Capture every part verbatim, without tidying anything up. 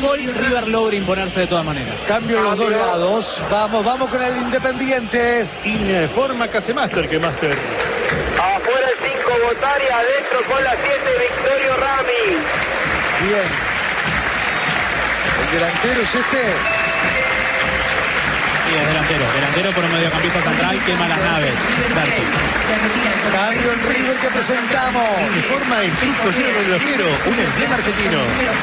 gol, River logra imponerse de todas maneras. Cambio en los dos lados. Vamos, vamos con el Independiente. Informa Casemaster que Master. Afuera el cinco Botari, adentro con la siete Victorio Rami. Bien. El delantero es este. Sí, es delantero. Delantero por un mediocampista central, quema las naves. Berti. Cambio en River que presentamos. Informa el Truco Giro Relojero, un emblema argentino.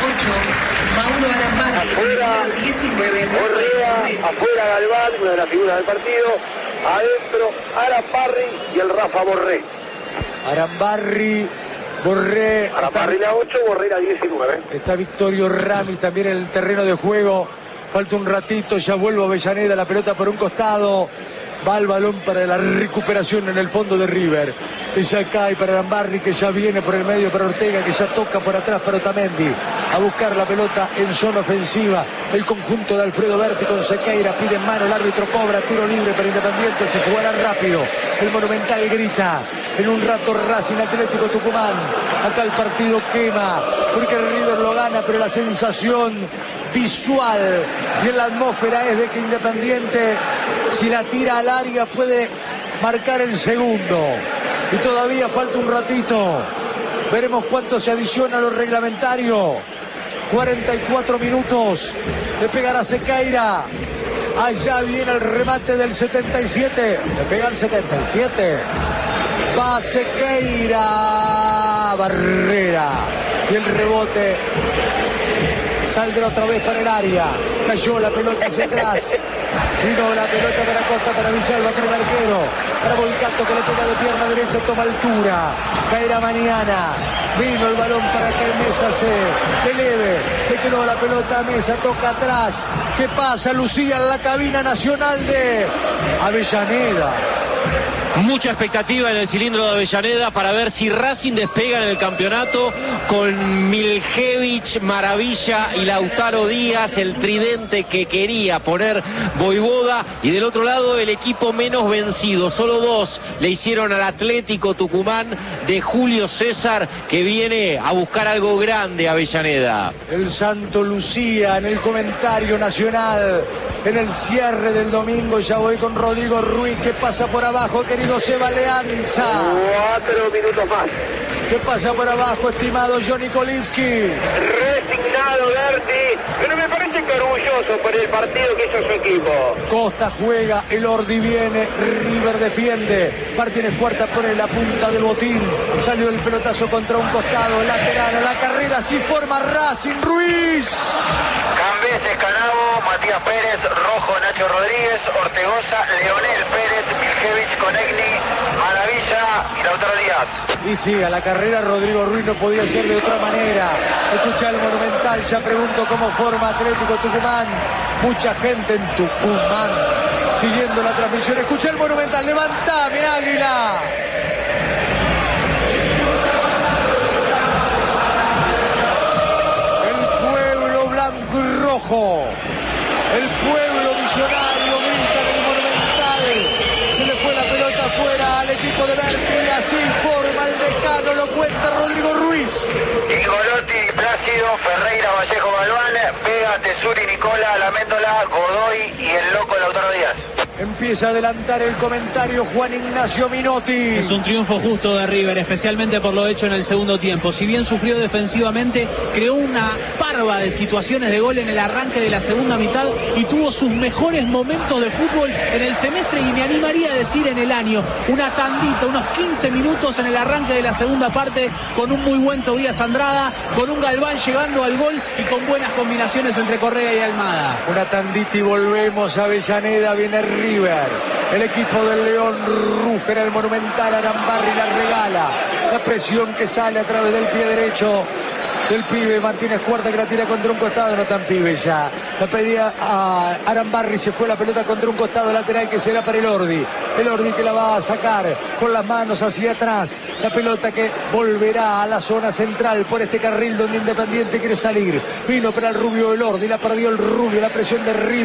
Afuera, Correa, afuera Galván, una de las figuras del partido. Adentro, Arambarri y el Rafa Borré. Arambarri, Borré. Arambarri la ocho, Borré la diecinueve. Está Victorio Rami también en el terreno de juego. Falta un ratito, ya vuelve Avellaneda, la pelota por un costado. Va el balón para la recuperación en el fondo de River. Que ya cae para Arambarri, que ya viene por el medio para Ortega, que ya toca por atrás para Otamendi. A buscar la pelota en zona ofensiva. El conjunto de Alfredo Berti con Sequeira. Pide en mano, el árbitro cobra, tiro libre para Independiente. Se jugará rápido. El Monumental grita. En un rato Racing Atlético Tucumán. Acá el partido quema. Porque River lo gana, pero la sensación visual y en la atmósfera es de que Independiente, si la tira al área, puede marcar el segundo. Y todavía falta un ratito. Veremos cuánto se adiciona a lo reglamentario. cuarenta y cuatro minutos. Le pegará Sequeira. Allá viene el remate del setenta y siete. Le pega el setenta y siete. Va Sequeira. Barrera. Y el rebote saldrá otra vez para el área. Cayó la pelota hacia atrás. Vino la pelota para Costa, para Villalba, para el arquero. Para Volcato, que le pega de pierna derecha, toma altura. Caerá mañana. Vino el balón para que Mesa se eleve. Le quedó la pelota a Mesa, toca atrás. ¿Qué pasa, Lucía, en la cabina nacional de Avellaneda? Mucha expectativa en el cilindro de Avellaneda para ver si Racing despega en el campeonato con Miljevic, Maravilla y Lautaro Díaz, el tridente que quería poner Voivoda. Y del otro lado el equipo menos vencido, solo dos le hicieron al Atlético Tucumán de Julio César, que viene a buscar algo grande a Avellaneda. El Santo Lucía en el comentario nacional. En el cierre del domingo ya voy con Rodrigo Ruiz, que pasa por abajo, querido Seba Leanza. Cuatro minutos más. ¿Qué pasa por abajo, estimado Johnny Kolivsky? Resignado Berti, pero me parece que orgulloso por el partido que hizo su equipo. Costa juega, el Ordi viene, River defiende. Martínez Puerta pone la punta del botín. Salió el pelotazo contra un costado, lateral a la carrera, así forma Racing. Ruiz. Cambés, Escanabo, Matías Pérez, Rojo, Nacho Rodríguez, Ortegoza, Leonel Pérez, Miljevic, Conegni, Maravilla y Lautaro Díaz. Y sí, a la carrera Rodrigo Ruiz no podía ser de otra manera. Escucha el Monumental, ya pregunto cómo forma Atlético Tucumán. Mucha gente en Tucumán siguiendo la transmisión. Escucha el Monumental, levantame, Águila. El pueblo blanco y rojo, el pueblo millonario grita en el Monumental. Se le fue la pelota afuera al equipo de Berti. Así forma el decano, lo cuenta Rodrigo Ruiz. Igolotti, Plácido, Ferreira, Vallejo, Galván, Vega, Tesuri, Nicola, Laméndola, Godoy y el loco Lautaro Díaz. Empieza a adelantar el comentario Juan Ignacio Minotti. Es un triunfo justo de River, especialmente por lo hecho en el segundo tiempo. Si bien sufrió defensivamente, creó una parva de situaciones de gol en el arranque de la segunda mitad y tuvo sus mejores momentos de fútbol en el semestre, y me animaría a decir en el año. Una tandita, unos quince minutos en el arranque de la segunda parte, con un muy buen Tobías Andrada, con un Galván llegando al gol y con buenas combinaciones entre Correa y Almada. Una tandita y volvemos a Avellaneda, viene River. El equipo del León ruge en el Monumental. Arambarri la regala. La presión que sale a través del pie derecho del pibe Martínez Cuarta, que la tira contra un costado, no tan pibe ya. La pedía a Arambarri, se fue la pelota contra un costado lateral que será para el Ordi. El Ordi que la va a sacar con las manos hacia atrás. La pelota que volverá a la zona central por este carril donde Independiente quiere salir. Vino para el Rubio el Ordi, la perdió el Rubio, la presión de River.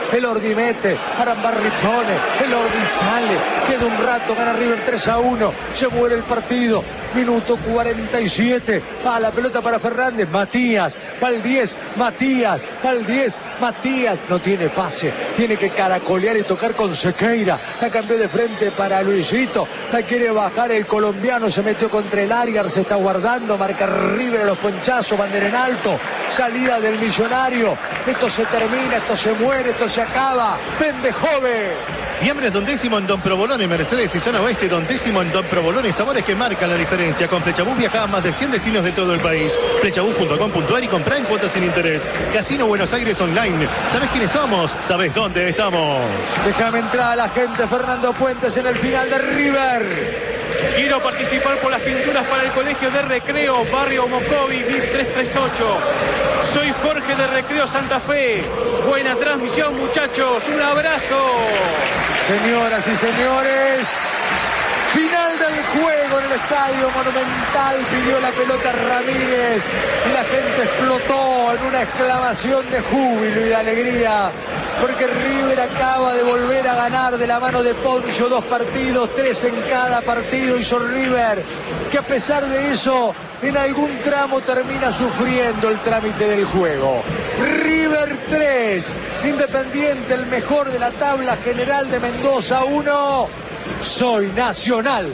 el Ordi mete, Arambarri pone, el Ordi sale, queda un rato, gana River tres a uno, se muere el partido, minuto cuarenta y siete, va la pelota para Fernández, Matías, va el diez, Matías, va el diez, Matías, no tiene pase, tiene que caracolear y tocar con Sequeira, la cambió de frente para Luisito, la quiere bajar el colombiano, se metió contra el Ariar, se está guardando, marca River a los ponchazos, bandera en alto, salida del Millonario, esto se termina, esto se muere, esto se acaba, vende joven. Fiambres Don Décimo en Don Provolone, Mercedes y Zona Oeste, Don Décimo en Don Provolone, sabores que marcan la diferencia. Con Flechabús viaja a más de cien destinos de todo el país. Flechabús punto com punto ar y compra en cuotas sin interés. Casino Buenos Aires Online. ¿Sabés quiénes somos? ¿Sabés dónde estamos? Déjame entrar a la gente, Fernando Puentes en el final de River. Quiero participar por las pinturas para el Colegio de Recreo, Barrio Mocovi, V I P trescientos treinta y ocho. Soy Jorge de Recreo Santa Fe. Buena transmisión, muchachos. Un abrazo. Señoras y señores, final del juego en el Estadio Monumental. Pidió la pelota Ramírez y la gente explotó en una exclamación de júbilo y de alegría, porque River acaba de volver a ganar de la mano de Poncio, dos partidos, tres en cada partido hizo River, que a pesar de eso en algún tramo termina sufriendo el trámite del juego. River tres, Independiente el mejor de la tabla general de Mendoza uno, soy Nacional.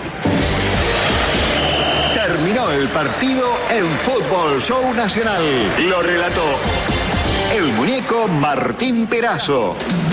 Terminó el partido en Fútbol Show Nacional. Lo relató el muñeco Martín Perazo.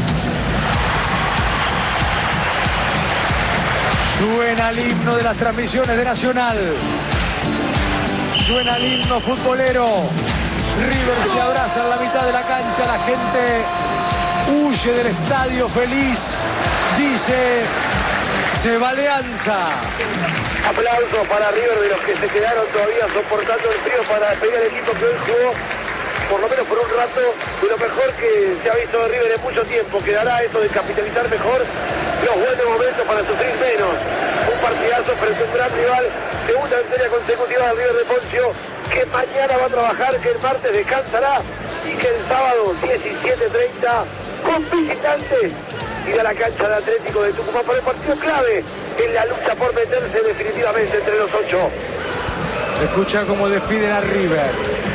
Suena el himno de las transmisiones de Nacional. Suena el himno futbolero. River se abraza en la mitad de la cancha. La gente huye del estadio feliz. Dice, se va Alianza. Aplausos para River de los que se quedaron todavía soportando el frío para despedir al equipo que hoy jugó, por lo menos por un rato, de lo mejor que se ha visto de River en mucho tiempo. Quedará eso de capitalizar mejor los buenos momentos para sufrir menos. Un partidazo frente a un gran rival, segunda victoria consecutiva de River de Poncio, que mañana va a trabajar, que el martes descansará y que el sábado diecisiete treinta con visitantes irá a la cancha de Atlético de Tucumán para el partido clave en la lucha por meterse definitivamente entre los ocho. Escucha cómo despiden a River.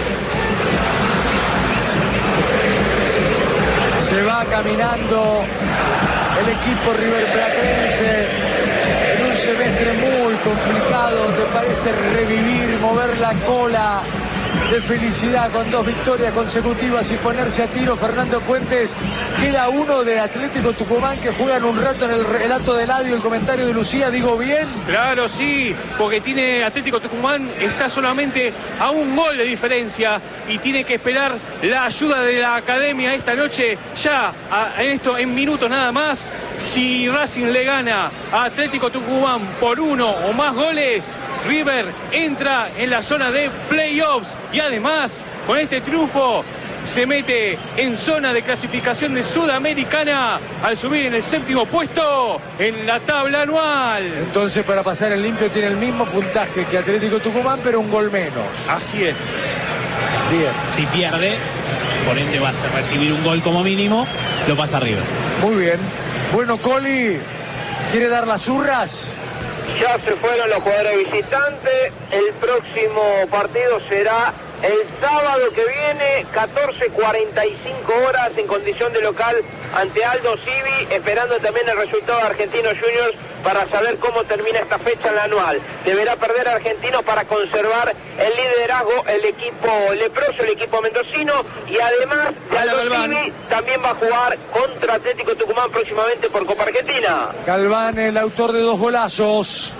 Se va caminando el equipo riverplatense en un semestre muy complicado, donde parece revivir, mover la cola de felicidad con dos victorias consecutivas y ponerse a tiro. Fernando Puentes, queda uno de Atlético Tucumán que juegan un rato en el relato de Eladio, el comentario de Lucía, ¿digo bien? Claro, sí, porque tiene Atlético Tucumán, está solamente a un gol de diferencia y tiene que esperar la ayuda de la academia esta noche, ya a, en esto en minutos nada más. Si Racing le gana a Atlético Tucumán por uno o más goles, River entra en la zona de playoffs y además con este triunfo se mete en zona de clasificación de Sudamericana al subir en el séptimo puesto en la tabla anual. Entonces, para pasar el limpio tiene el mismo puntaje que Atlético Tucumán, pero un gol menos. Así es. Bien. Si pierde, por ende vas a recibir un gol como mínimo, lo pasa River. Muy bien. Bueno, Coli, ¿quiere dar las zurras? Ya se fueron los jugadores visitantes. El próximo partido será el sábado que viene, catorce cuarenta y cinco horas, en condición de local ante Aldo Civi, esperando también el resultado de Argentinos Juniors para saber cómo termina esta fecha en la anual. Deberá perder Argentinos para conservar el liderazgo el equipo leproso, el equipo mendocino, y además de Aldo Civi también va a jugar contra Atlético Tucumán próximamente por Copa Argentina. Galván, el autor de dos golazos.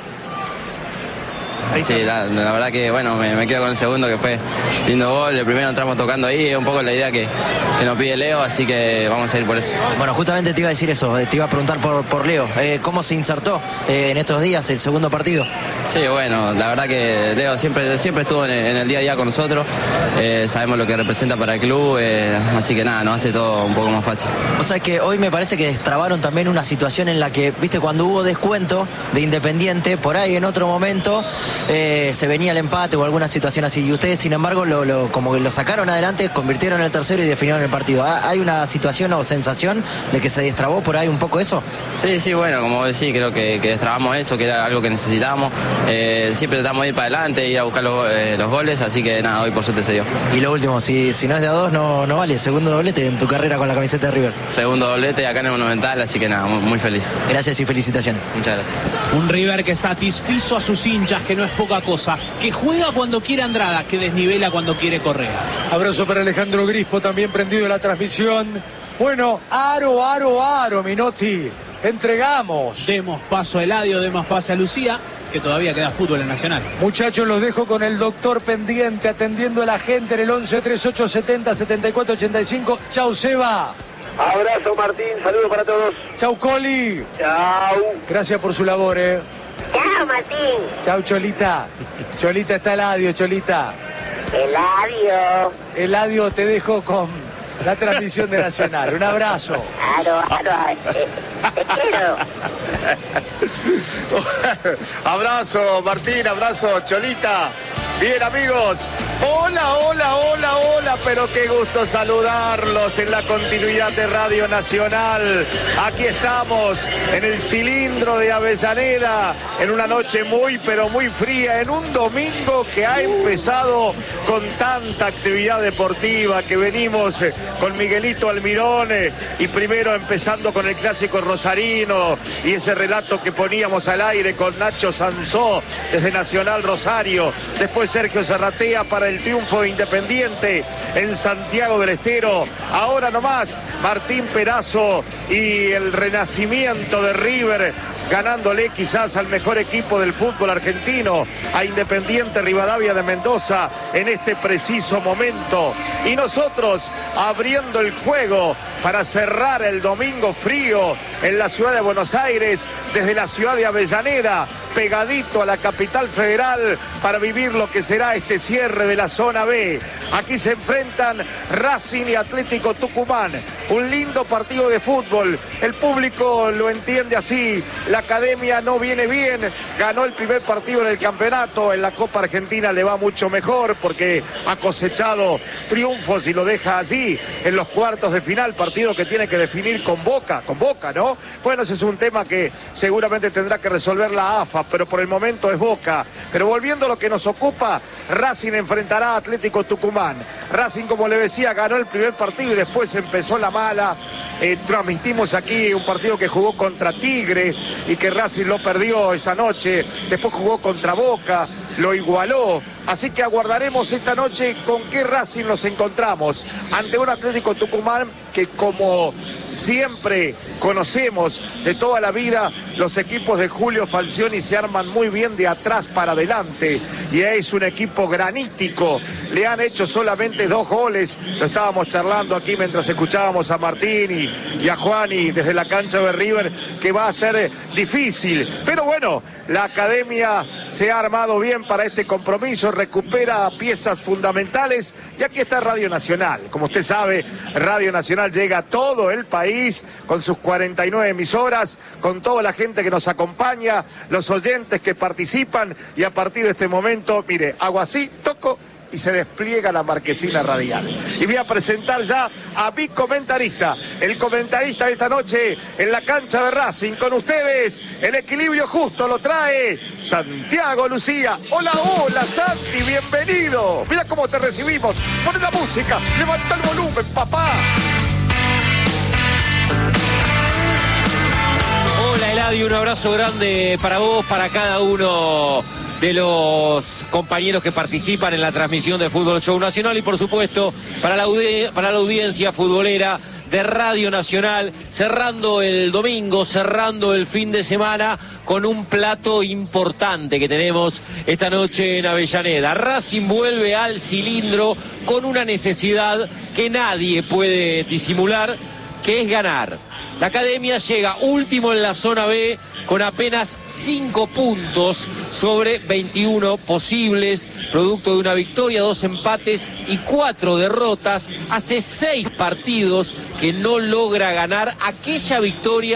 Sí, la, la verdad que bueno, me, me quedo con el segundo, que fue lindo gol. El primero entramos tocando ahí, es un poco la idea que, que nos pide Leo, así que vamos a ir por eso. Bueno, justamente te iba a decir eso, te iba a preguntar por, por Leo. Eh, ¿Cómo se insertó eh, en estos días el segundo partido? Sí, bueno, la verdad que Leo siempre, siempre estuvo en el, en el día a día con nosotros, eh, sabemos lo que representa para el club, eh, así que nada, nos hace todo un poco más fácil. O sea que hoy me parece que destrabaron también una situación en la que, viste, cuando hubo descuento de Independiente, por ahí en otro momento eh, se venía el empate o alguna situación así. Y ustedes, sin embargo, lo, lo, como que lo sacaron adelante, convirtieron el tercero y definieron el partido. ¿Hay una situación o sensación de que se destrabó por ahí un poco eso? Sí, sí, bueno, como decís, creo que, que destrabamos eso, que era algo que necesitábamos. Eh, siempre tratamos de ir para adelante, ir a buscar los, eh, los goles, así que nada, hoy por suerte se dio. Y lo último, si, si no es de a dos, no, no vale. Segundo doblete en tu carrera con la camiseta de River. Segundo doblete acá en el Monumental, así que nada, muy, muy feliz. Gracias y felicitaciones. Muchas gracias. Un River que satisfizo a sus hinchas, que no es poca cosa, que juega cuando quiere Andrada, que desnivela cuando quiere Correa. Abrazo para Alejandro Grispo, también prendido en la transmisión. Bueno, aro, aro, aro, Minotti. Entregamos. Demos paso a Eladio, demos paso a Lucía, que todavía queda fútbol en Nacional. Muchachos, los dejo con el doctor pendiente, atendiendo a la gente en el once treinta y ocho setenta setenta y cuatro ochenta y cinco. Chau, Seba. Abrazo, Martín, saludos para todos. Chau, Coli. Chau. Gracias por su labor, eh. Chao, Martín. Chau, Cholita. Cholita, está Eladio, Cholita. Eladio. Eladio, te dejo con la transmisión de Nacional. Un abrazo. Aro, aro, eh, te quiero. Abrazo, Martín, abrazo, Cholita. Bien, amigos. Hola, hola, hola, hola, pero qué gusto saludarlos en la continuidad de Radio Nacional. Aquí estamos en el cilindro de Avellaneda, en una noche muy, pero muy fría, en un domingo que ha empezado con tanta actividad deportiva, que venimos con Miguelito Almirón y primero empezando con el clásico rosarino y ese relato que poníamos al aire con Nacho Sansó desde Nacional Rosario, después Sergio Zarratea para el triunfo de Independiente en Santiago del Estero. Ahora nomás Martín Perazo y el renacimiento de River, ganándole quizás al mejor equipo del fútbol argentino, a Independiente Rivadavia de Mendoza en este preciso momento. Y nosotros abriendo el juego para cerrar el domingo frío en la ciudad de Buenos Aires, desde la ciudad de Avellaneda, pegadito a la capital federal, para vivir lo que será este cierre de la zona B. Aquí se enfrentan Racing y Atlético Tucumán. Un lindo partido de fútbol. El público lo entiende así. La academia no viene bien. Ganó el primer partido en el campeonato. En la Copa Argentina le va mucho mejor porque ha cosechado triunfos y lo deja allí en los cuartos de final. Partido que tiene que definir con Boca. Con Boca, ¿no? Bueno, ese es un tema que seguramente tendrá que resolver la A F A, pero por el momento es Boca. Pero volviendo a lo que nos ocupa, Racing enfrentará a Atlético Tucumán. Racing, como le decía, ganó el primer partido y después empezó la mala. Eh, transmitimos aquí un partido que jugó contra Tigre y que Racing lo perdió esa noche. Después jugó contra Boca, lo igualó. Así que aguardaremos esta noche con qué Racing nos encontramos. Ante un Atlético Tucumán que, como siempre conocemos de toda la vida, los equipos de Julio Falcioni se arman muy bien de atrás para adelante. Y es un equipo granítico. Le han hecho solamente dos goles. Lo estábamos charlando aquí mientras escuchábamos a Martín y, y a Juani desde la cancha de River, que va a ser difícil. Pero bueno, la academia se ha armado bien para este compromiso, recupera piezas fundamentales y aquí está Radio Nacional. Como usted sabe, Radio Nacional llega a todo el país con sus cuarenta y nueve emisoras, con toda la gente que nos acompaña, los oyentes que participan, y a partir de este momento, mire, hago así, toco y se despliega la marquesina radial. Y voy a presentar ya a mi comentarista, el comentarista de esta noche en la cancha de Racing. Con ustedes, el equilibrio justo lo trae Santiago Lucía. Hola, hola, Santi, bienvenido. Mira cómo te recibimos. Pon la música, levanta el volumen, papá. Hola, Eladio, un abrazo grande para vos, para cada uno de los compañeros que participan en la transmisión de Fútbol Show Nacional y por supuesto para la, para la audiencia futbolera de Radio Nacional, cerrando el domingo, cerrando el fin de semana con un plato importante que tenemos esta noche en Avellaneda. Racing vuelve al cilindro con una necesidad que nadie puede disimular, que es ganar. La academia llega último en la zona B con apenas cinco puntos sobre veintiuno posibles, producto de una victoria, dos empates y cuatro derrotas. Hace seis partidos que no logra ganar aquella victoria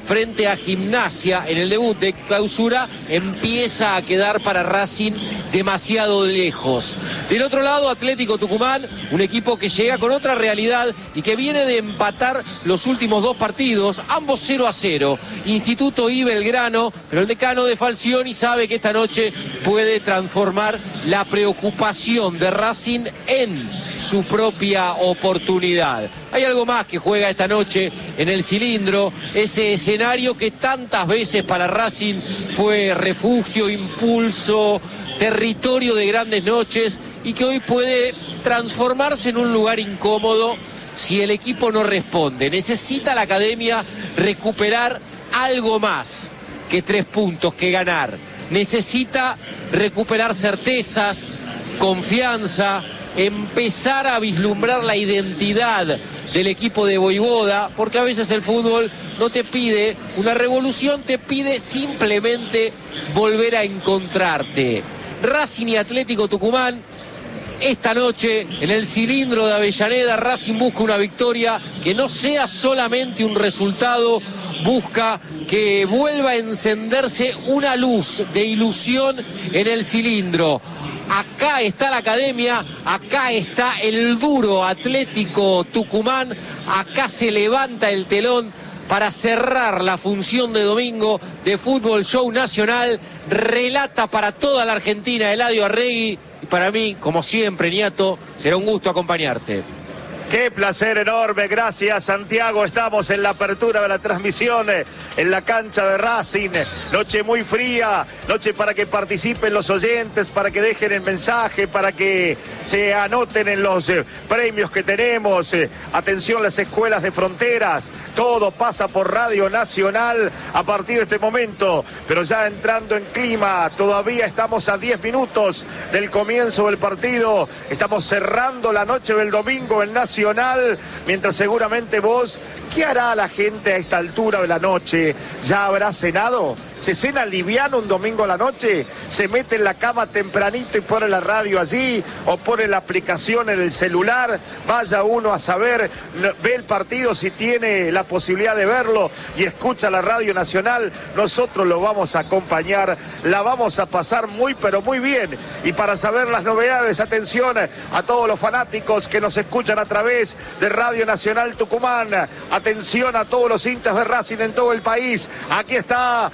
frente a Gimnasia en el debut de clausura empieza a quedar para Racing demasiado lejos. Del otro lado, Atlético Tucumán, un equipo que llega con otra realidad y que viene de empatar los últimos dos partidos, ambos cero a cero. Instituto y Belgrano, pero el decano de Falcioni sabe que esta noche puede transformar la preocupación de Racing en su propia oportunidad. Hay algo más que juega esta noche en el Cilindro, ese escenario que tantas veces para Racing fue refugio, impulso, territorio de grandes noches y que hoy puede transformarse en un lugar incómodo si el equipo no responde. Necesita la academia recuperar algo más que tres puntos, que ganar. Necesita recuperar certezas, confianza, empezar a vislumbrar la identidad del equipo de Voivoda, porque a veces el fútbol no te pide una revolución, te pide simplemente volver a encontrarte. Racing y Atlético Tucumán, esta noche en el Cilindro de Avellaneda, Racing busca una victoria que no sea solamente un resultado, busca que vuelva a encenderse una luz de ilusión en el Cilindro. Acá está la academia, acá está el duro Atlético Tucumán, acá se levanta el telón para cerrar la función de domingo de Fútbol Show Nacional. Relata para toda la Argentina Eladio Arregui y para mí, como siempre, Niato, será un gusto acompañarte. Qué placer enorme, gracias Santiago. Estamos en la apertura de la transmisión en la cancha de Racing. Noche muy fría, noche para que participen los oyentes, para que dejen el mensaje, para que se anoten en los eh, premios que tenemos. Eh, atención, las escuelas de fronteras. Todo pasa por Radio Nacional a partir de este momento, pero ya entrando en clima, todavía estamos a diez minutos del comienzo del partido. Estamos cerrando la noche del domingo en Nacional, mientras seguramente vos, ¿qué hará la gente a esta altura de la noche? ¿Ya habrá cenado? ¿Se cena liviano un domingo a la noche? ¿Se mete en la cama tempranito y pone la radio allí? ¿O pone la aplicación en el celular? Vaya uno a saber, ve el partido si tiene la posibilidad de verlo y escucha la Radio Nacional. Nosotros lo vamos a acompañar, la vamos a pasar muy pero muy bien. Y para saber las novedades, atención a todos los fanáticos que nos escuchan a través de Radio Nacional Tucumán. Atención a todos los hinchas de Racing en todo el país. Aquí está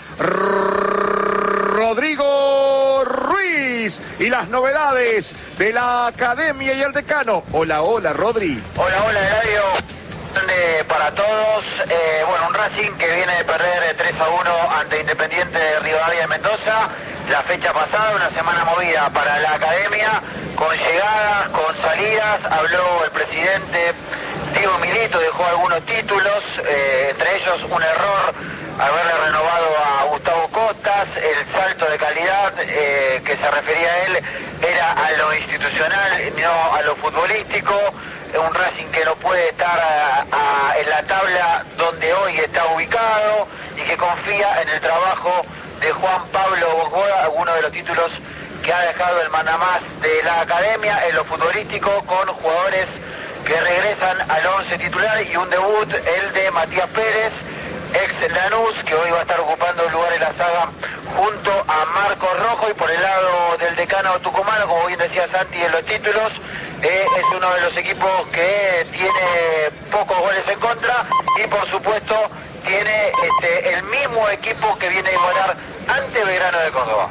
Rodrigo Ruiz y las novedades de la academia y el decano. Hola, hola, Rodri. Hola, hola, Eladio. Para todos, eh, bueno, un Racing que viene de perder tres a uno ante Independiente de Rivadavia de Mendoza la fecha pasada, una semana movida para la academia, con llegadas, con salidas. Habló el presidente Diego Milito, dejó algunos títulos, eh, entre ellos un error haberle renovado a Gustavo Costas. El salto de calidad eh, que se refería a él era a lo institucional, no a lo futbolístico. Un Racing que no puede estar a, a, en la tabla donde hoy está ubicado y que confía en el trabajo de Juan Pablo Bogoda, uno de los títulos que ha dejado el mandamás de la academia en lo futbolístico, con jugadores que regresan al once titular y un debut, el de Matías Pérez, ex Lanús, que hoy va a estar ocupando el lugar en la saga junto a Marcos Rojo. Y por el lado del decano tucumano, como bien decía Santi en los títulos, eh, es uno de los equipos que tiene pocos goles en contra y por supuesto tiene este, el mismo equipo que viene a igualar ante Belgrano de Córdoba.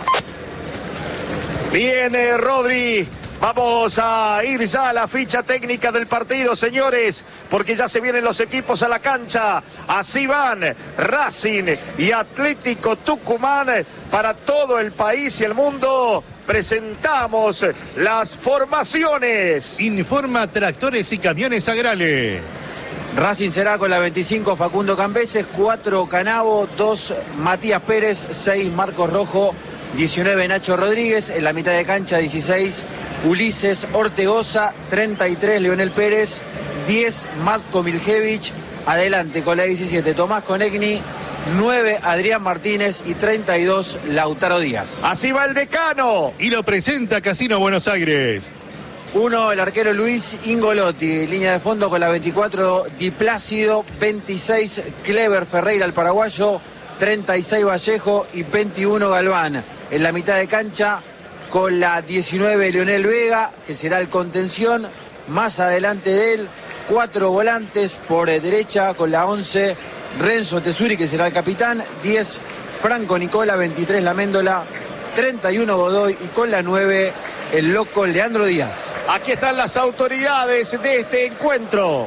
Viene Rodri. Vamos a ir ya a la ficha técnica del partido, señores, porque ya se vienen los equipos a la cancha. Así van Racing y Atlético Tucumán para todo el país y el mundo. Presentamos las formaciones. Informa Tractores y Camiones Agrale. Racing será con la veinticinco Facundo Cambeses, cuatro Canavo, dos Matías Pérez, seis Marcos Rojo, diecinueve Nacho Rodríguez, en la mitad de cancha dieciséis Ulises Ortegoza, treinta y tres Leonel Pérez, diez Matko Miljevich, adelante con la diecisiete Tomás Conegni, nueve Adrián Martínez y treinta y dos Lautaro Díaz. Así va el decano. Y lo presenta Casino Buenos Aires. Uno, el arquero Luis Ingolotti, línea de fondo con la veinticuatro, Di Plácido, veintiséis, Clever Ferreira, el paraguayo, treinta y seis, Vallejo y veintiuno, Galván. En la mitad de cancha, con la diecinueve, Leonel Vega, que será el contención. Más adelante de él, cuatro volantes por derecha, con la once, Renzo Tesuri, que será el capitán. diez, Franco Nicola, veintitrés, La Méndola, treinta y uno, Godoy, y con la nueve, el loco Leandro Díaz. Aquí están las autoridades de este encuentro.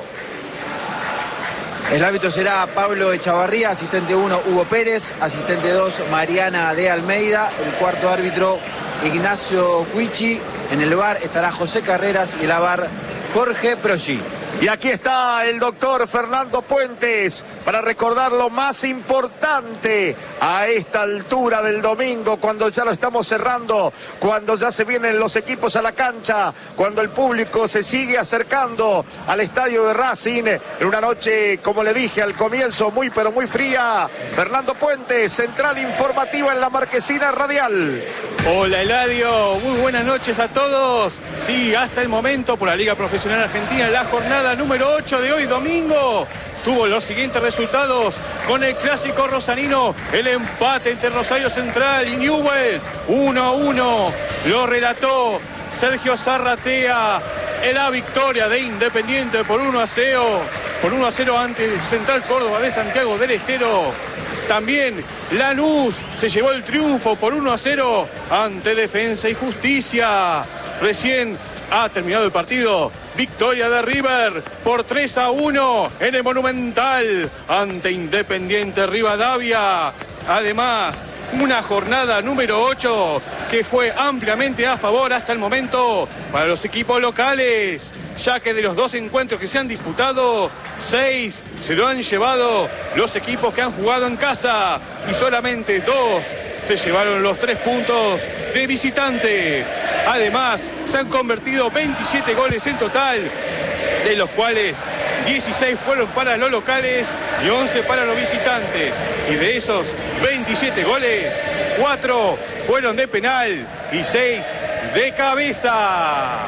El árbitro será Pablo Echavarría, asistente uno, Hugo Pérez, asistente dos, Mariana de Almeida, el cuarto árbitro, Ignacio Cuichi. En el V A R estará José Carreras y el A V A R, Jorge Progi. Y aquí está el doctor Fernando Puentes para recordar lo más importante a esta altura del domingo, cuando ya lo estamos cerrando, cuando ya se vienen los equipos a la cancha, cuando el público se sigue acercando al estadio de Racing, en una noche, como le dije al comienzo, muy pero muy fría. Fernando Puentes, central informativa en la Marquesina Radial. Hola Eladio, muy buenas noches a todos. Sí, hasta el momento por la Liga Profesional Argentina, la jornada número ocho de hoy domingo tuvo los siguientes resultados con el clásico rosarino, el empate entre Rosario Central y Newell's, uno a uno, lo relató Sergio Zarratea. En la victoria de Independiente por uno a cero, por uno a cero ante Central Córdoba de Santiago del Estero. También Lanús se llevó el triunfo por uno a cero ante Defensa y Justicia. Recién ha terminado el partido. Victoria de River por tres a uno en el Monumental ante Independiente Rivadavia. Además, una jornada número ocho que fue ampliamente a favor hasta el momento para los equipos locales, ya que de los dos encuentros que se han disputado, seis se lo han llevado los equipos que han jugado en casa y solamente dos se llevaron los tres puntos de visitante. Además, se han convertido veintisiete goles en total, de los cuales dieciséis fueron para los locales y once para los visitantes. Y de esos veintisiete goles, cuatro fueron de penal y seis de cabeza.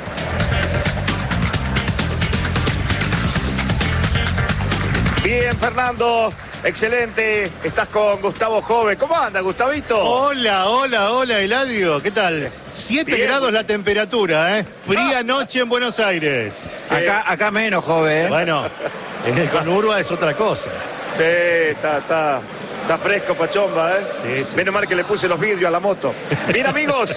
Bien, Fernando. Excelente, estás con Gustavo Jove. ¿Cómo anda, Gustavito? Hola, hola, hola, Eladio. ¿Qué tal? siete grados la temperatura, ¿eh? Fría ah. noche en Buenos Aires. Acá, acá menos, Jove, ¿eh? Bueno, en el conurba es otra cosa. Sí, está, está, está fresco, Pachomba, ¿eh? Sí, sí, Menos sí. mal que le puse los vidrios a la moto. Bien, amigos.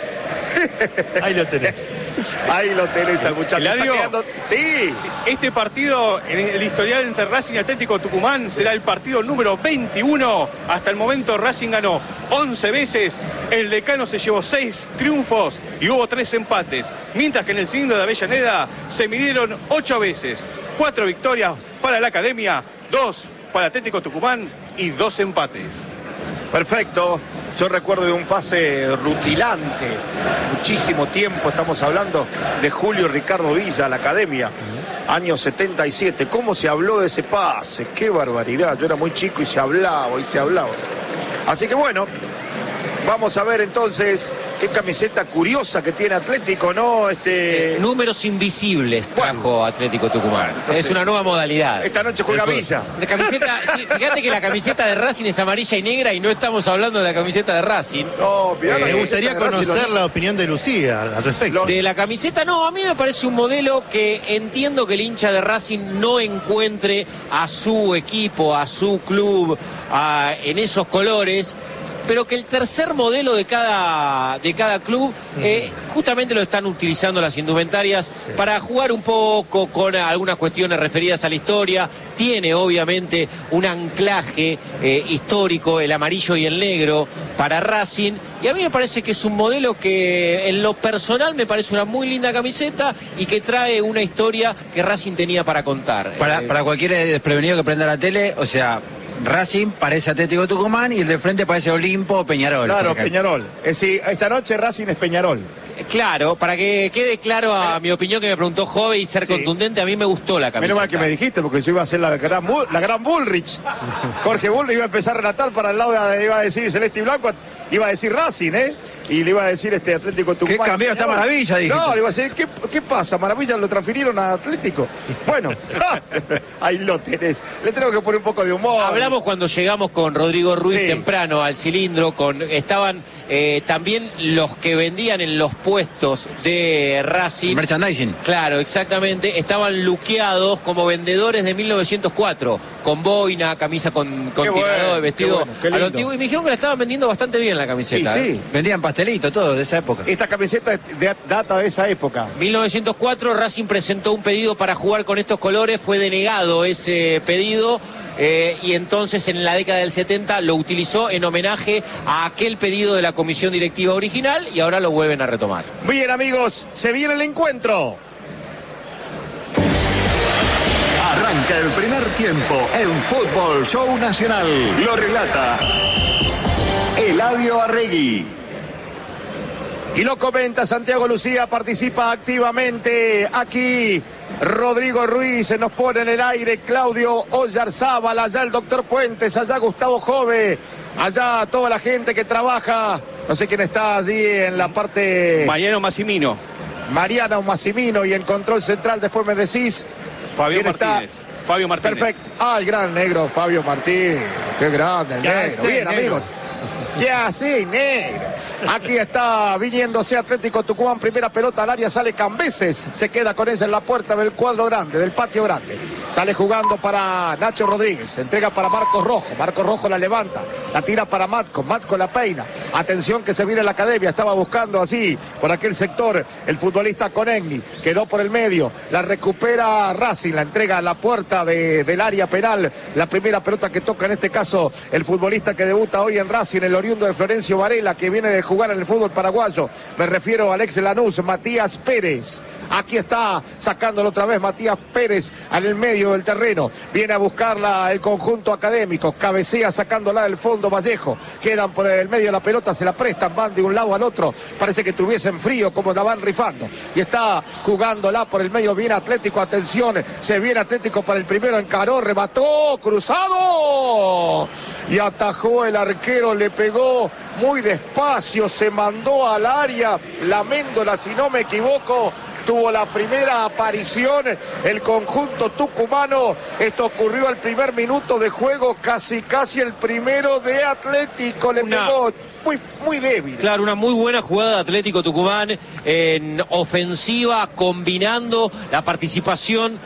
Ahí lo tenés. Ahí lo tenés al muchacho. Quedando... Sí. Este partido en el historial entre Racing y Atlético Tucumán será el partido número veintiuno. Hasta el momento Racing ganó once veces. El Decano se llevó seis triunfos y hubo tres empates. Mientras que en el cilindro de Avellaneda se midieron ocho veces. Cuatro victorias para la Academia, dos para Atlético Tucumán y dos empates. Perfecto. Yo recuerdo de un pase rutilante, muchísimo tiempo, estamos hablando de Julio Ricardo Villa a la Academia, año setenta y siete. ¿Cómo se habló de ese pase? ¡Qué barbaridad! Yo era muy chico y se hablaba y se hablaba. Así que bueno, vamos a ver entonces qué camiseta curiosa que tiene Atlético, ¿no? Este... Eh, números invisibles trajo bueno. Atlético Tucumán. Entonces, es una nueva modalidad. Esta noche juega Villa. La camiseta, sí, fíjate que la camiseta de Racing es amarilla y negra y no estamos hablando de la camiseta de Racing. No, eh, me gustaría conocer Racing, la opinión de Lucía al respecto. De la camiseta, no, a mí me parece un modelo que entiendo que el hincha de Racing no encuentre a su equipo, a su club, a, en esos colores, pero que el tercer modelo de cada, de cada club eh, justamente lo están utilizando las indumentarias para jugar un poco con algunas cuestiones referidas a la historia. Tiene obviamente un anclaje eh, histórico, el amarillo y el negro para Racing, y a mí me parece que es un modelo que en lo personal me parece una muy linda camiseta y que trae una historia que Racing tenía para contar. Para, eh, para cualquier desprevenido que prenda la tele, o sea, Racing parece Atlético Tucumán y el de frente parece Olimpo o Peñarol. Claro, Peñarol. Es decir, esta noche Racing es Peñarol. Claro, para que quede claro a mi opinión que me preguntó Jove y ser Sí. contundente, a mí me gustó la camiseta. Menos mal que me dijiste, porque yo iba a hacer la gran, Bull- la gran Bullrich. Jorge Bullrich iba a empezar a relatar para el lado de, iba a decir Celeste y Blanco, iba a decir Racing, ¿eh? Y le iba a decir este Atlético Tucumán. ¿Qué cambiaron esta Maravilla? Dijiste. No, le iba a decir, ¿qué, qué pasa? Maravilla lo transfirieron a Atlético. Bueno, ahí lo tenés. Le tengo que poner un poco de humor. Hablamos cuando llegamos con Rodrigo Ruiz Sí. temprano al cilindro, con estaban eh, también los que vendían en los puestos de Racing. Merchandising. Claro, exactamente. Estaban luqueados como vendedores de mil novecientos cuatro, con boina, camisa con, con Qué tirador, bueno, vestido qué bueno, qué a lo lindo. antiguo. Y me dijeron que la estaban vendiendo bastante bien la camiseta. Sí, sí. ¿eh? Vendían pastelito, todo de esa época. Esta camiseta es de- data de esa época. mil novecientos cuatro, Racing presentó un pedido para jugar con estos colores, fue denegado ese pedido. Eh, y entonces en la década del setenta lo utilizó en homenaje a aquel pedido de la comisión directiva original y ahora lo vuelven a retomar. Bien, amigos, se viene el encuentro. Arranca el primer tiempo en Fútbol Show Nacional. Lo relata Eladio Arregui. Y lo comenta Santiago Lucía, participa activamente aquí. Rodrigo Ruiz se nos pone en el aire, Claudio Oyarzábal, allá el doctor Puentes, allá Gustavo Jove, allá toda la gente que trabaja, no sé quién está allí en la parte... Mariano Massimino. Mariano Massimino, y en control central después me decís... Fabio ¿quién está? Martínez. Fabio Martínez. Perfecto. Ah, el gran negro Fabio Martínez. Qué grande el ¿Qué negro. hace, Bien, negro? amigos. ¿Qué así, negro? Aquí está viniéndose Atlético Tucumán, primera pelota al área, sale Cambeses, se queda con ella en la puerta del cuadro grande, del patio grande. Sale jugando para Nacho Rodríguez, entrega para Marcos Rojo, Marcos Rojo la levanta, la tira para Matco, Matco la peina. Atención que se viene la academia, estaba buscando así por aquel sector el futbolista Conegni, quedó por el medio, la recupera Racing, la entrega a la puerta de, del área penal, la primera pelota que toca en este caso el futbolista que debuta hoy en Racing, el oriundo de Florencio Varela, que viene de jugar en el fútbol paraguayo. Me refiero a Alex Lanús, Matías Pérez. Aquí está sacándolo otra vez Matías Pérez en el medio del terreno. Viene a buscarla el conjunto académico. Cabecea sacándola del fondo Vallejo. Quedan por el medio de la pelota, se la prestan, van de un lado al otro. Parece que tuviesen frío como la van rifando. Y está jugándola por el medio. Viene Atlético, atención. Se viene Atlético para el primero. Encaró, remató, cruzado. Y atajó el arquero, le pegó muy despacio, se mandó al área. La Méndola, si no me equivoco, tuvo la primera aparición el conjunto tucumano. Esto ocurrió al primer minuto de juego, casi casi el primero de Atlético. Le Una... pegó muy, muy débil. Claro, una muy buena jugada de Atlético Tucumán en ofensiva, combinando la participación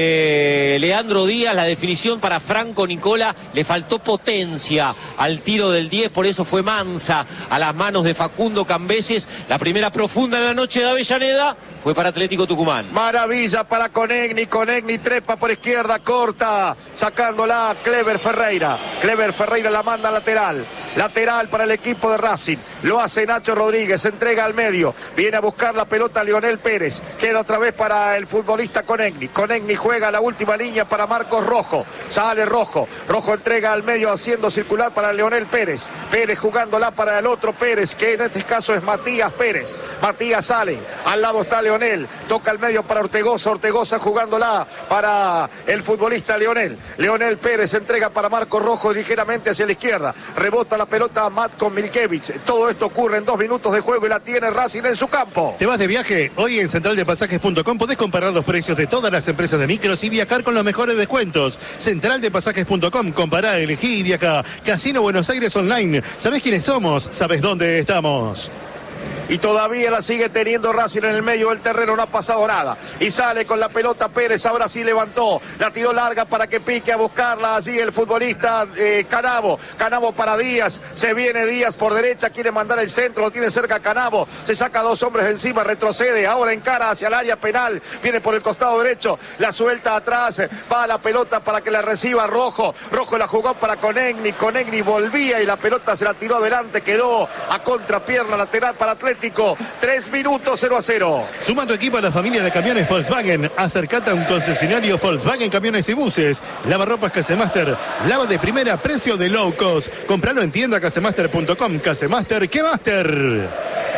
de Leandro Díaz, la definición para Franco Nicola. Le faltó potencia al tiro del diez, por eso fue mansa a las manos de Facundo Cambeses. La primera profunda en la noche de Avellaneda fue para Atlético Tucumán. Maravilla para Conegni, Conegni trepa por izquierda, corta, sacándola Clever Ferreira. Clever Ferreira la manda lateral. Lateral para el equipo de Racing. Lo hace Nacho Rodríguez, entrega al medio. Viene a buscar la pelota Leonel Pérez. Queda otra vez para el futbolista Conegni. Conegni juega la última línea para Marcos Rojo. Sale Rojo. Rojo entrega al medio haciendo circular para Leonel Pérez. Pérez jugándola para el otro Pérez, que en este caso es Matías Pérez. Matías sale. Al lado está Leonel. Toca al medio para Ortegoza. Ortegoza jugándola para el futbolista Leonel. Leonel Pérez entrega para Marcos Rojo ligeramente hacia la izquierda. Rebota la pelota a Matko Milkevich. Todo esto ocurre en dos minutos de juego y la tiene Racing en su campo. ¿Te vas de viaje? Hoy en central de pasajes punto com podés comparar los precios de todas las empresas de micros y viajar con los mejores descuentos. central de pasajes punto com, compará, elegí y viaja. Casino Buenos Aires Online. ¿Sabés quiénes somos? ¿Sabés dónde estamos? Y todavía la sigue teniendo Racing en el medio del terreno, no ha pasado nada. Y sale con la pelota Pérez, ahora sí levantó. La tiró larga para que pique a buscarla allí el futbolista eh, Canavo. Canavo para Díaz, se viene Díaz por derecha, quiere mandar el centro, lo tiene cerca Canavo. Se saca dos hombres de encima, retrocede, ahora encara hacia el área penal. Viene por el costado derecho, la suelta atrás, va a la pelota para que la reciba Rojo. Rojo la jugó para Conegni, Conegni volvía y la pelota se la tiró adelante, quedó a contrapierna lateral para Atlético. Tres minutos, cero a cero. Suma tu equipo a la familia de camiones Volkswagen. Acercate a un concesionario Volkswagen Camiones y Buses. Lavarropas Casemaster. Lava de primera, precio de low cost. Compralo en tienda casemaster punto com. Casemaster, ¿qué master?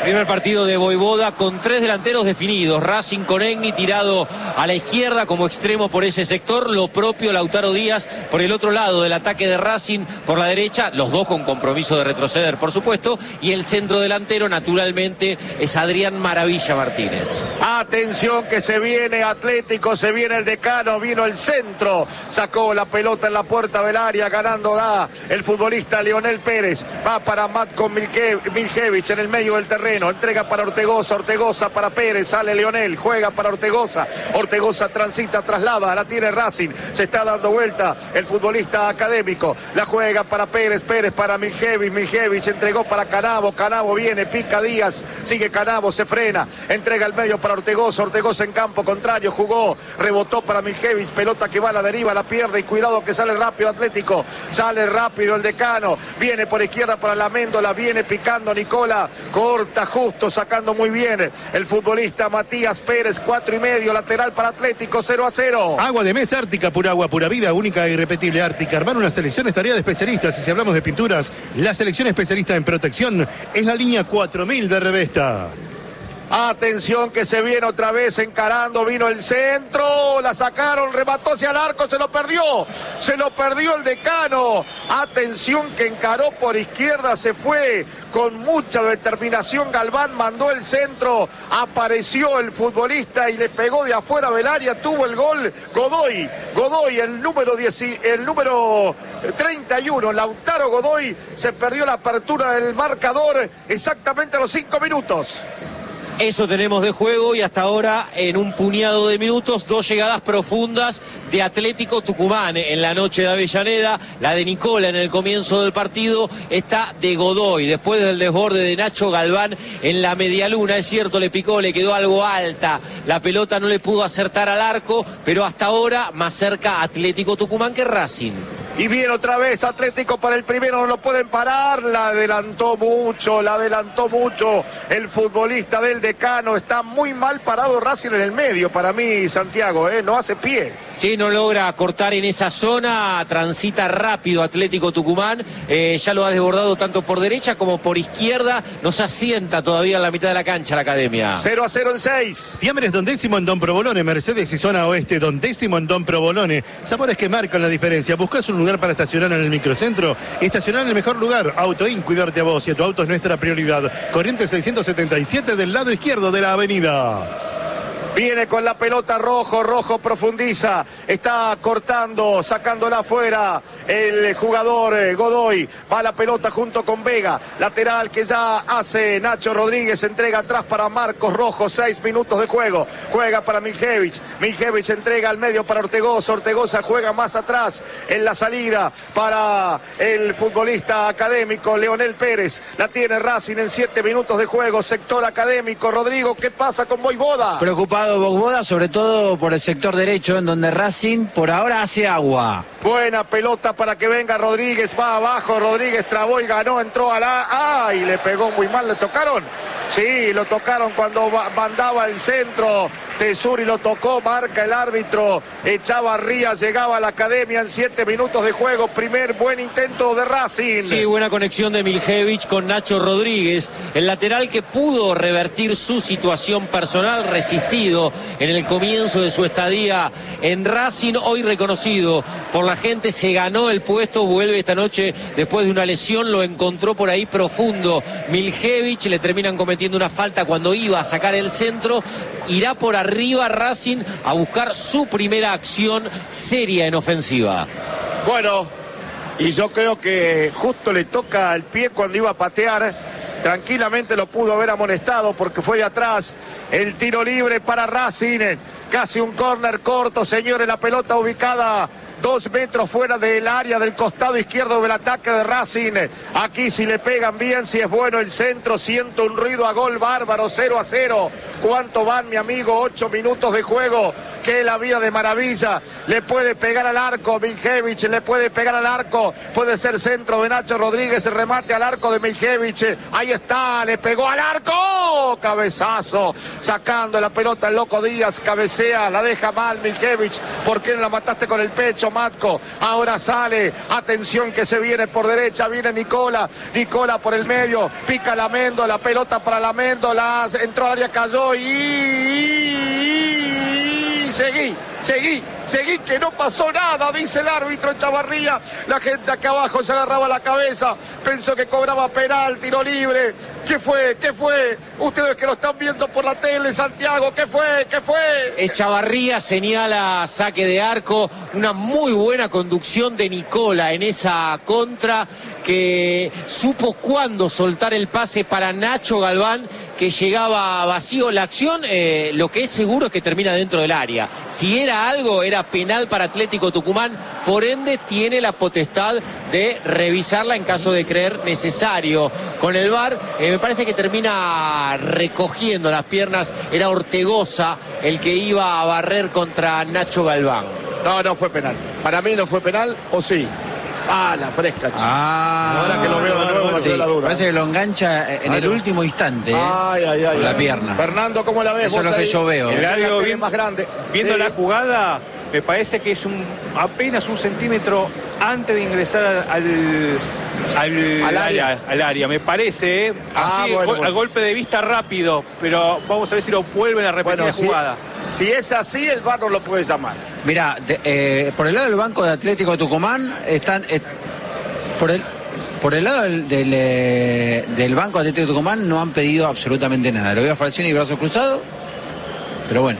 Primer partido de Voivoda con tres delanteros definidos. Racing con Egni tirado a la izquierda como extremo por ese sector. Lo propio Lautaro Díaz por el otro lado del ataque de Racing por la derecha. Los dos con compromiso de retroceder, por supuesto. Y el centro delantero, naturalmente, es Adrián Maravilla Martínez. Atención que se viene Atlético, se viene el Decano, vino el centro. Sacó la pelota en la puerta del área, ganándola el futbolista Leonel Pérez. Va para Matko Miljevich en el medio del terreno. Entrega para Ortegoza, Ortegoza para Pérez, sale Leonel, juega para Ortegoza, Ortegoza transita, traslada, la tiene Racing, se está dando vuelta el futbolista académico, la juega para Pérez, Pérez para Miljevich, Miljevich entregó para Canavo, Canavo viene, pica Díaz, sigue Canavo, se frena, entrega el medio para Ortegoza, Ortegoza en campo contrario, jugó, rebotó para Miljevich, pelota que va a la deriva, la pierde y cuidado que sale rápido Atlético, sale rápido el Decano, viene por izquierda para la Méndola, viene picando Nicola, corta justo, sacando muy bien el futbolista Matías Pérez, cuatro y medio, lateral para Atlético, cero a cero. Agua de mesa Ártica, pura agua, pura vida, única e irrepetible Ártica. Armar una selección es tarea de especialistas y si hablamos de pinturas, la selección especialista en protección es la línea cuatro mil de Revesta. Atención que se viene otra vez encarando, vino el centro, la sacaron, remató hacia el arco, se lo perdió, se lo perdió el Decano. Atención que encaró por izquierda, se fue con mucha determinación Galván, mandó el centro, apareció el futbolista y le pegó de afuera del área, tuvo el gol Godoy, Godoy el número diez, el número treinta y uno, Lautaro Godoy, se perdió la apertura del marcador exactamente a los cinco minutos. Eso tenemos de juego y hasta ahora en un puñado de minutos dos llegadas profundas de Atlético Tucumán en la noche de Avellaneda, la de Nicola en el comienzo del partido, esta de Godoy después del desborde de Nacho Galván en la medialuna, es cierto, le picó, le quedó algo alta, la pelota no le pudo acertar al arco, pero hasta ahora más cerca Atlético Tucumán que Racing. Y viene otra vez Atlético para el primero, no lo pueden parar, la adelantó mucho, la adelantó mucho el futbolista del Decano, está muy mal parado Racing en el medio para mí, Santiago, ¿eh? No hace pie. Sí, no logra cortar en esa zona, transita rápido Atlético Tucumán, eh, ya lo ha desbordado tanto por derecha como por izquierda, no se asienta todavía en la mitad de la cancha la academia. cero a cero en seis. Fiambres Don Décimo en Don Provolone, Mercedes y zona oeste, Don Décimo en Don Provolone, sabores que marcan la diferencia. ¿Buscas un lugar para estacionar en el microcentro? Estacionar en el mejor lugar, Autoin, cuidarte a vos y a tu auto es nuestra prioridad. Corriente seiscientos setenta y siete del lado izquierdo de la avenida. Viene con la pelota Rojo, Rojo profundiza, está cortando, sacándola afuera el jugador eh, Godoy, va la pelota junto con Vega, lateral que ya hace Nacho Rodríguez, entrega atrás para Marcos Rojo, seis minutos de juego, juega para Miljevich, Miljevich entrega al medio para Ortegoza, Ortegoza juega más atrás en la salida para el futbolista académico Leonel Pérez, la tiene Racing en siete minutos de juego, sector académico, Rodrigo, ¿qué pasa con Voivoda? Preocupado Voivoda, sobre todo por el sector derecho, en donde Racing por ahora hace agua. Buena pelota para que venga Rodríguez, va abajo, Rodríguez trabó y ganó, entró a la... ¡Ay! Le pegó muy mal, ¿le tocaron? Sí, lo tocaron cuando mandaba el centro, Tesuri lo tocó, marca el árbitro, Echavarría llegaba a la academia en siete minutos de juego, primer buen intento de Racing. Sí, buena conexión de Miljevich con Nacho Rodríguez, el lateral que pudo revertir su situación personal, resistido en el comienzo de su estadía en Racing, hoy reconocido por la gente, se ganó el puesto, vuelve esta noche después de una lesión, lo encontró por ahí profundo Miljevich, le terminan cometiendo una falta cuando iba a sacar el centro, irá por arriba Racing a buscar su primera acción seria en ofensiva. Bueno, y yo creo que justo le toca el pie cuando iba a patear, tranquilamente lo pudo haber amonestado porque fue de atrás, el tiro libre para Racing, casi un córner corto, señores, la pelota ubicada dos metros fuera del área del costado izquierdo del ataque de Racing. Aquí si le pegan bien, si es bueno el centro, siento un ruido a gol bárbaro, cero a cero. ¿Cuánto van, mi amigo? Ocho minutos de juego, que la vida de maravilla. Le puede pegar al arco Miljevich, le puede pegar al arco, puede ser centro de Nacho Rodríguez, el remate al arco de Miljevich. Ahí está, le pegó al arco, cabezazo, sacando la pelota el loco Díaz, cabecea, la deja mal Miljevich. ¿Por qué no la mataste con el pecho? Matco. Ahora sale. Atención que se viene por derecha. Viene Nicola. Nicola por el medio. Pica la Mendo. La pelota para la Mendo. La entró al área, cayó y... y... seguí. Seguí, seguí, que no pasó nada, dice el árbitro Echavarría. La gente acá abajo se agarraba la cabeza, pensó que cobraba penal, tiro libre. ¿Qué fue? ¿Qué fue? Ustedes que lo están viendo por la tele, Santiago, ¿qué fue? ¿Qué fue? Echavarría señala saque de arco, una muy buena conducción de Nicola en esa contra, que supo cuándo soltar el pase para Nacho Galván, que llegaba vacío. La acción, eh, lo que es seguro es que termina dentro del área. Si era algo, era penal para Atlético Tucumán, por ende tiene la potestad de revisarla en caso de creer necesario. Con el V A R, eh, me parece que termina recogiendo las piernas, era Ortegoza el que iba a barrer contra Nacho Galván. No, no fue penal. Para mí no fue penal, ¿o sí? Ah, la fresca, chico. Ah, ahora que lo veo de nuevo me sí, quedó la duda. Parece que lo engancha en Ay, el no. último instante. ¿eh? Ay, ay, ay. Con la ay. pierna. Fernando, ¿cómo la ves? Eso es lo que ahí? yo veo. El área bien, más grande. Viendo Sí. la jugada, me parece que es un apenas un centímetro antes de ingresar al, al, al, Al área. área, al área, me parece, ¿eh? Ah, Así, bueno, gol- bueno. al golpe de vista rápido, pero vamos a ver si lo vuelven a repetir Bueno, la si, jugada. si es así, el V A R no lo puede llamar. Mirá, de- eh, por el lado del banco de Atlético de Tucumán están... eh, por el... Por el lado del, del, eh, del Banco Atlético de Tucumán no han pedido absolutamente nada. Lo veo a Falcioni y brazos cruzados, pero bueno.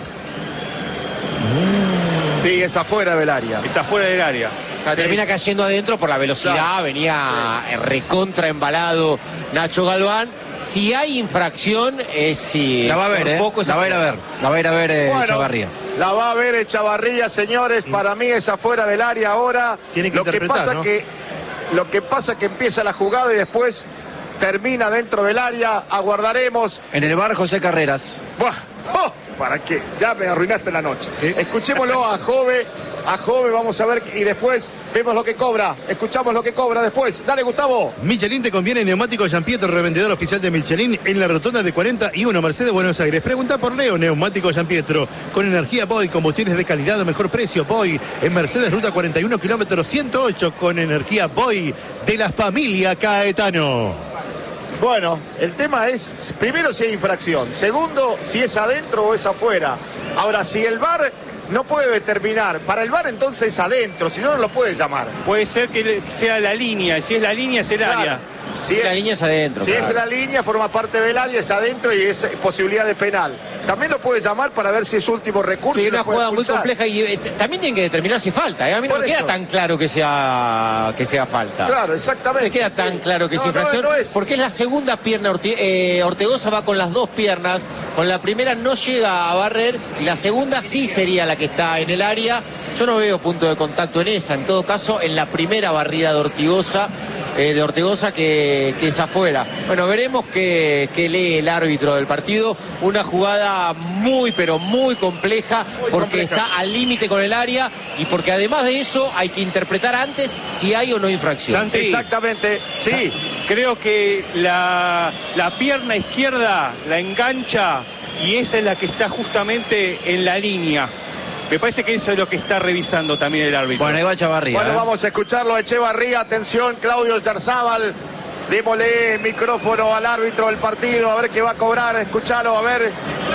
Sí, es afuera del área. Es afuera del área. Sí. Termina cayendo adentro por la velocidad, Claro. venía sí. recontra embalado Nacho Galván. Si hay infracción, es si... La va a ver, por ¿eh? poco La va a ir a ver. La va a ir a ver eh, Bueno, Echavarría. La va a ver Echavarría, señores. Para mí es afuera del área ahora. Tiene que lo que interpretar, pasa ¿no? que Lo que pasa es que empieza la jugada y después termina dentro del área. Aguardaremos. En el bar José Carreras. Buah, oh, ¿para qué? Ya me arruinaste la noche. Escuchémoslo a Jove. A Jove, vamos a ver. Y después vemos lo que cobra. Escuchamos lo que cobra después. Dale, Gustavo. Michelin te conviene Neumático Giampietro, revendedor oficial de Michelin en la rotonda de cuarenta y uno Mercedes, Buenos Aires. Pregunta por Leo, Neumático Giampietro. Con energía Boy, combustibles de calidad o mejor precio. Boy, en Mercedes, ruta cuarenta y uno, kilómetro ciento ocho, con energía Boy de la familia Caetano. Bueno, el tema es, primero si hay infracción. Segundo, si es adentro o es afuera. Ahora, si el V A R no puede determinar. Para el V A R entonces es adentro, si no, no lo puede llamar. Puede ser que sea la línea, y si es la línea es el Claro. área. Si la línea es adentro. Si claro. es la línea, forma parte del área, es adentro y es posibilidad de penal. También lo puede llamar para ver si es último recurso. Sí, y lo una puede jugada muy expulsar. compleja y eh, también tienen que determinar si falta. ¿eh? A mí no Por me queda eso. tan claro que sea, que sea falta. Claro, exactamente. No me queda sí. tan claro que No, es infracción, no, no es. porque es la segunda pierna. Orte- eh, Ortegoza va con las dos piernas, con la primera no llega a barrer y la segunda sí sería la que está en el área. Yo no veo punto de contacto en esa, en todo caso en la primera barrida de Ortigosa, eh, de Ortegoza que, que es afuera. Bueno, veremos qué, qué lee el árbitro del partido. Una jugada muy pero muy compleja, Muy porque compleja. está al límite con el área y porque además de eso hay que interpretar antes si hay o no infracción. Santi. Exactamente, sí. Creo que la, la pierna izquierda la engancha y esa es la que está justamente en la línea. Me parece que eso es lo que está revisando también el árbitro. Bueno, ahí va Echavarría. Bueno, ¿eh? vamos a escucharlo a Echevarría. Atención, Claudio Yarzábal. Démosle micrófono al árbitro del partido, a ver qué va a cobrar. Escuchalo, a ver.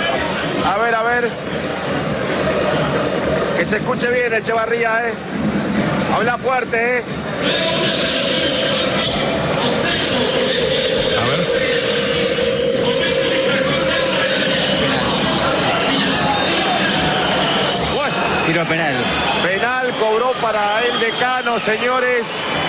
A ver, a ver. Que se escuche bien, Echevarría, ¿eh? Habla fuerte, ¿eh? A ver. Bueno, Tiro penal. penal cobró para el decano, señores.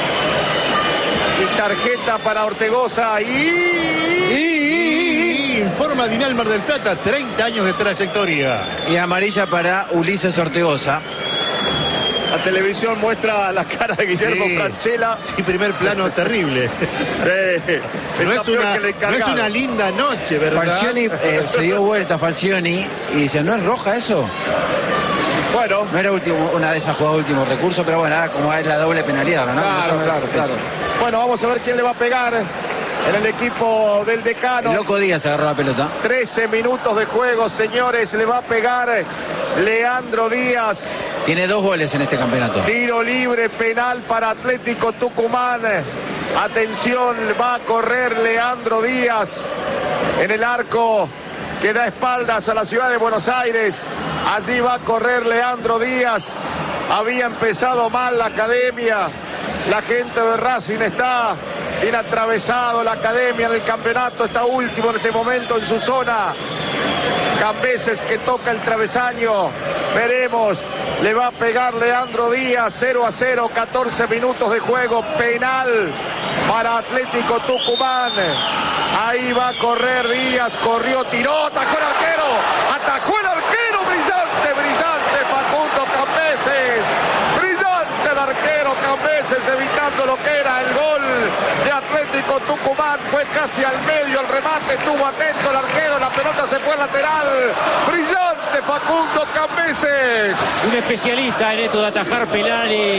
Y tarjeta para Ortegoza. Y... Y informa Dinal Mar del Plata, treinta años de trayectoria. Y amarilla para Ulises Ortegoza. La televisión muestra la cara de Guillermo Sí. Franchella. Sí, primer plano terrible. Eh, No está es, peor una, que el no es encargado. una linda noche, ¿verdad? Falcioni eh, se dio vuelta Falcioni y dice, ¿no es roja eso? Bueno, No era último, una de esas jugadas de último recurso, pero bueno, ahora como es la doble penalidad, ¿no? claro, No, claro, es- claro. Bueno, vamos a ver quién le va a pegar en el equipo del El decano. Loco Díaz agarró la pelota. trece minutos de juego, señores. Le va a pegar Leandro Díaz. Tiene dos goles en este campeonato. Tiro libre, penal para Atlético Tucumán. Atención, va a correr Leandro Díaz en el arco que da espaldas a la ciudad de Buenos Aires. Allí va a correr Leandro Díaz. Había empezado mal la academia. La gente de Racing está bien atravesado. La academia en el campeonato está último en este momento en su zona. Cambeses que toca el travesaño. Veremos. Le va a pegar Leandro Díaz. cero a cero, catorce minutos de juego. Penal para Atlético Tucumán. Ahí va a correr Díaz. Corrió, tiró, atajó el arquero. Atajó el arquero. Brillante, brillante Facundo Cambeses. Brillante el arquero Cambeses, evitando lo que era el gol de Atlético Tucumán. Fue casi al medio el remate. Estuvo atento el arquero. La pelota se fue al lateral. Brillante Facundo Cambeses. Un especialista en esto de atajar penales.